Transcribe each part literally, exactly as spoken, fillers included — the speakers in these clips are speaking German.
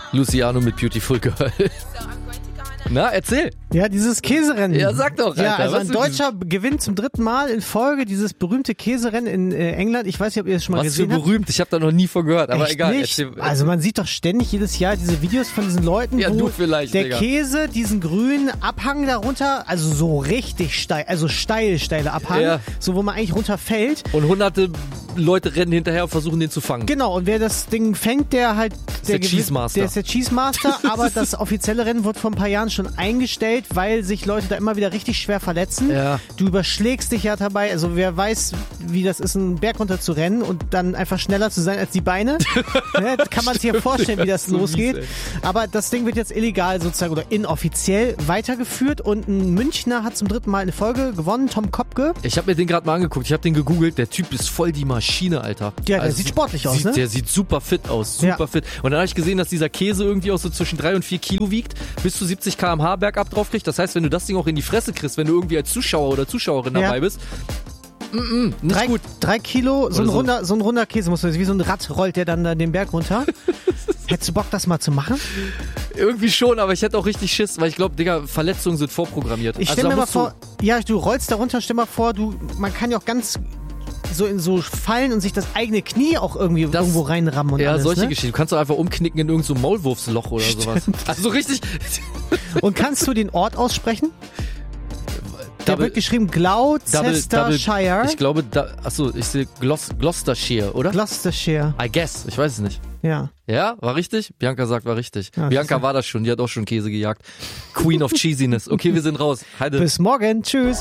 Luciano mit Beautiful Girl. Na, erzähl. Ja, dieses Käserennen. Ja, sag doch, Alter. Ja, also was ein du Deutscher gewinnt zum dritten Mal in Folge dieses berühmte Käserennen in äh, England. Ich weiß nicht, ob ihr das schon mal Was gesehen für habt. berühmt, ich habe da noch nie von gehört, aber Echt egal. nicht? Erzähl, Also man sieht doch ständig jedes Jahr diese Videos von diesen Leuten, Ja, wo du vielleicht, der Digga. Käse diesen grünen Abhang darunter, also so richtig steil, also steil, steile Abhang, Ja. so wo man eigentlich runterfällt. und hunderte Leute rennen hinterher und versuchen den zu fangen. Genau, und wer das Ding fängt, der halt der gewinnt- Cheese Master. Der ist der Cheese Master, aber das offizielle Rennen wurde vor ein paar Jahren schon eingestellt, weil sich Leute da immer wieder richtig schwer verletzen. Ja. Du überschlägst dich ja dabei, also wer weiß, wie das ist, einen Berg runter zu rennen und dann einfach schneller zu sein als die Beine. Ne, kann man sich ja vorstellen, wie das so losgeht. mies, ey. Aber das Ding wird jetzt illegal sozusagen oder inoffiziell weitergeführt und ein Münchner hat zum dritten Mal eine Folge gewonnen, Tom Kopke. Ich habe mir den gerade mal angeguckt, ich habe den gegoogelt, der Typ ist voll die Maschine, Alter. Ja, der sieht sportlich aus, sieht, ne? Der sieht super fit aus, super Ja. fit. Und dann habe ich gesehen, dass dieser Käse irgendwie auch so zwischen drei und vier Kilo wiegt, bis zu siebzig Kilometer pro Stunde bergab drauf kriegt. Das heißt, wenn du das Ding auch in die Fresse kriegst, wenn du irgendwie als Zuschauer oder Zuschauerin Ja. dabei bist, mm, mm, nicht Drei, gut. drei Kilo, so ein, Oder so. runder, so ein runder Käse, muss man wie so ein Rad rollt der dann da den Berg runter. Hättest du Bock, das mal zu machen? Irgendwie schon, aber ich hätte auch richtig Schiss, weil ich glaube, Digga, Verletzungen sind vorprogrammiert. Ich Also stell da mir mal musst du- vor, ja, du rollst da runter, stell mal vor, du, man kann ja auch ganz so in so fallen und sich das eigene Knie auch irgendwie Das- irgendwo reinrammen und Ja, alles, solche ne? Geschichten. Du kannst doch einfach umknicken in irgendein so Maulwurfsloch oder sowas. Also richtig. Und kannst du den Ort aussprechen? Der Double- wird geschrieben Gloucestershire. Ich glaube, da, achso, ich sehe Glos, Gloucestershire, oder? Gloucestershire, I guess, ich weiß es nicht. ja. Ja, war richtig? Bianca sagt, war richtig. Ja, Bianca siehste. war das schon, die hat auch schon Käse gejagt. Queen of Cheesiness. Okay, wir sind raus. Heide. Bis morgen, tschüss. If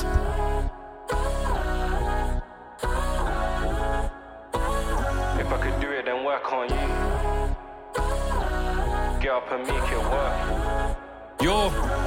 I could do it, then work on you. Get up and make it work. Yo.